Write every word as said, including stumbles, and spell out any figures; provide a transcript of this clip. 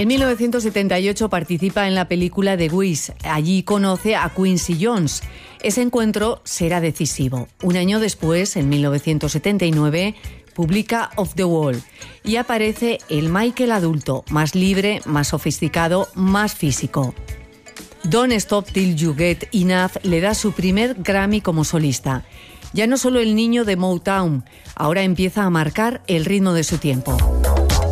En mil novecientos setenta y ocho participa en la película The Wiz. Allí conoce a Quincy Jones. Ese encuentro será decisivo. Un año después, en mil novecientos setenta y nueve, publica Off the Wall y aparece el Michael adulto, más libre, más sofisticado, más físico. Don't Stop Till You Get Enough le da su primer Grammy como solista. Ya no solo el niño de Motown, ahora empieza a marcar el ritmo de su tiempo.